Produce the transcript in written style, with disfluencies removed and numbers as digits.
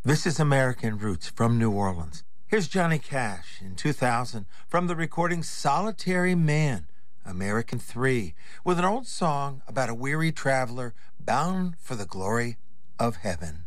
This is American Roots from New Orleans. Here's Johnny Cash in 2000 from the recording Solitary Man, American 3, with an old song about a weary traveler bound for the glory of heaven.